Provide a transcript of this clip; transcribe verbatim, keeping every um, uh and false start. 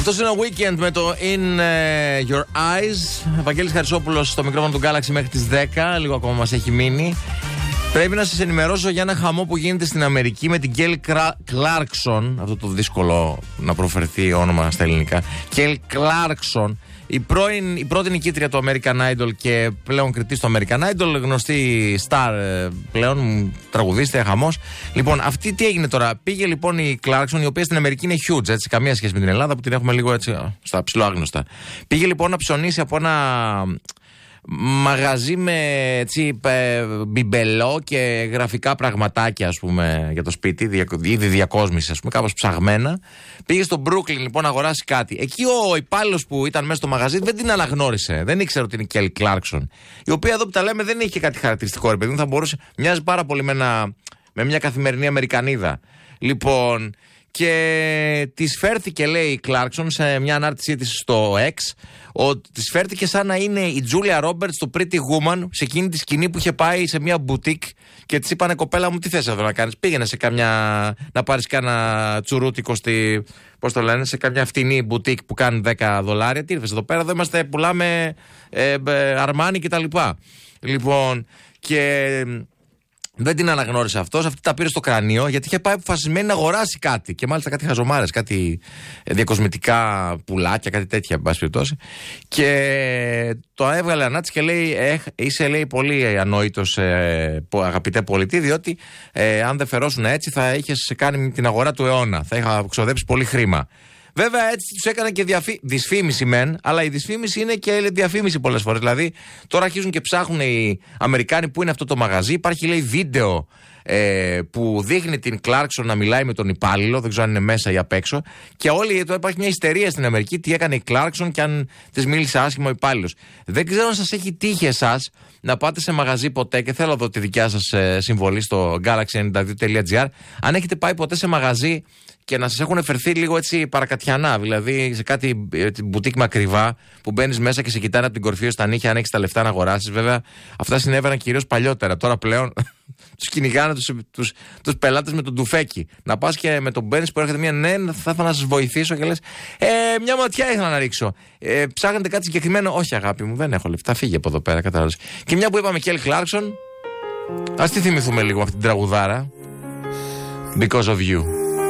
Αυτός είναι ο Weekend με το In uh, Your Eyes. Βαγγέλης Χαρισόπουλος στο μικρόφωνο του Galaxy μέχρι τις δέκα. Λίγο ακόμα μας έχει μείνει. Πρέπει να σας ενημερώσω για ένα χαμό που γίνεται στην Αμερική με την Kelly Clarkson. Αυτό το δύσκολο να προφερθεί όνομα στα ελληνικά. Kelly Clarkson. Η, πρώην, η πρώτη νικήτρια του American Idol και πλέον κριτής του American Idol, γνωστή star πλέον, τραγουδίστρια, χαμός. Λοιπόν, αυτή τι έγινε τώρα? Πήγε λοιπόν η Clarkson, η οποία στην Αμερική είναι huge, έτσι, καμία σχέση με την Ελλάδα που την έχουμε λίγο έτσι στα ψηλοάγνωστα. Πήγε λοιπόν να ψωνίσει από ένα μαγαζί με έτσι, μπιμπελό και γραφικά πραγματάκια, ας πούμε, για το σπίτι, ήδη διακόσμηση, ας πούμε, κάπως ψαγμένα. Πήγε στο Brooklyn λοιπόν να αγοράσει κάτι. Εκεί ο υπάλληλος που ήταν μέσα στο μαγαζί δεν την αναγνώρισε. Δεν ήξερε ότι είναι η Kelly Clarkson. Η οποία εδώ που τα λέμε δεν είχε κάτι χαρακτηριστικό, ρε παιδί μου. Θα μπορούσε, μοιάζει πάρα πολύ με, ένα, με μια καθημερινή Αμερικανίδα. Λοιπόν, και της φέρθηκε, λέει η Clarkson, σε μια ανάρτησή της στο X, ότι της φέρθηκε σαν να είναι η Julia Roberts στο Pretty Woman, σε εκείνη τη σκηνή που είχε πάει σε μια μπουτίκ και της είπανε, κοπέλα μου, τι θες εδώ να κάνεις? Πήγαινε σε καμιά, να πάρεις κάνα τσουρούτικο στη, πώς το λένε, σε καμιά φτηνή μπουτίκ που κάνει δέκα δολάρια. Τι ήρθες εδώ πέρα? Εδώ είμαστε, πουλάμε ε, ε, αρμάνι κτλ. Λοιπόν, και δεν την αναγνώρισε αυτός, αυτή τα πήρε στο κρανίο, γιατί είχε πάει αποφασισμένη να αγοράσει κάτι. Και μάλιστα κάτι χαζομάρες, κάτι διακοσμητικά πουλάκια, κάτι τέτοια, εν πάση περιπτώσει. Και το έβγαλε ανάτης και λέει: ε, είσαι, λέει, πολύ ανόητος, ε, αγαπητέ πολιτή, διότι ε, αν δεν φερόσουν έτσι θα είχες κάνει την αγορά του αιώνα. Θα είχα ξοδέψει πολύ χρήμα. Βέβαια, έτσι τους έκανα και διαφή... δυσφήμιση μεν, αλλά η δυσφήμιση είναι και διαφήμιση πολλές φορές. Δηλαδή, τώρα αρχίζουν και ψάχνουν οι Αμερικάνοι που είναι αυτό το μαγαζί. Υπάρχει, λέει, βίντεο ε, που δείχνει την Clarkson να μιλάει με τον υπάλληλο. Δεν ξέρω αν είναι μέσα ή απ' έξω. Και όλοι, τώρα υπάρχει μια ιστερία στην Αμερική. Τι έκανε η Clarkson και αν της μίλησε άσχημα ο υπάλληλος. Δεν ξέρω αν σας έχει τύχει εσάς να πάτε σε μαγαζί ποτέ, και θέλω εδώ τη δικιά σας ε, συμβολή στο galaxy ενενήντα δύο τελεία τζι άρ. Αν έχετε πάει ποτέ σε μαγαζί και να σας έχουν φερθεί λίγο έτσι παρακατιανά, δηλαδή σε κάτι μπουτίκ μακριβά που μπαίνεις μέσα και σε κοιτάνε από την κορφή ως τα νύχια αν έχεις τα λεφτά να αγοράσεις. Βέβαια, αυτά συνέβαιναν κυρίως παλιότερα. Τώρα πλέον τους κυνηγάνε τους, τους, τους πελάτες με τον τουφέκι. Να πας και με τον μπαίνεις που έρχεται μια, ναι, θα ήθελα να σας βοηθήσω και λες, ε, μια ματιά ήθελα να ρίξω. Ε, ψάχνετε κάτι συγκεκριμένο? Όχι, αγάπη μου, δεν έχω λεφτά, φύγε από εδώ πέρα, κατάλαβες. Και μια που είπαμε Kelly Clarkson, ας τη θυμηθούμε λίγο αυτή την τραγουδάρα. Because of you.